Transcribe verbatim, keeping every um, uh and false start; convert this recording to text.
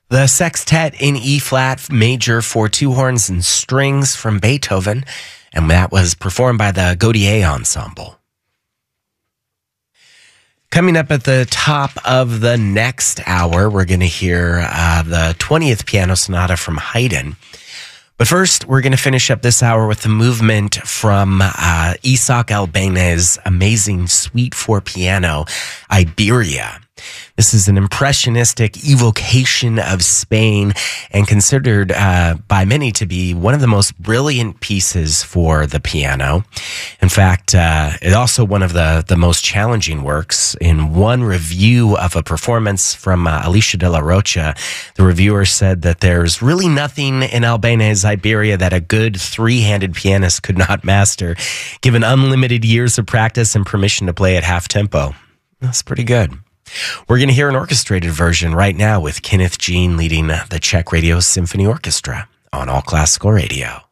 The Sextet in E-flat major for two horns and strings from Beethoven, and that was performed by the Gaudier Ensemble. Coming up at the top of the next hour, we're going to hear uh, the twentieth Piano Sonata from Haydn. But first, we're going to finish up this hour with the movement from uh, Isaac Albéniz's amazing suite for piano, Iberia. This is an impressionistic evocation of Spain and considered uh, by many to be one of the most brilliant pieces for the piano. In fact, uh, it's also one of the, the most challenging works. In one review of a performance from uh, Alicia de la Rocha, the reviewer said that there's really nothing in Albéniz's Iberia that a good three-handed pianist could not master, given unlimited years of practice and permission to play at half tempo. That's pretty good. We're going to hear an orchestrated version right now with Kenneth Jean leading the Czech Radio Symphony Orchestra on All Classical Radio.